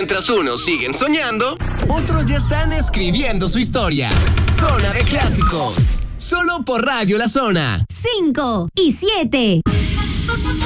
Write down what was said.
Mientras unos siguen soñando, otros ya están escribiendo su historia. Zona de Clásicos. Solo por Radio La Zona. 5 y 7.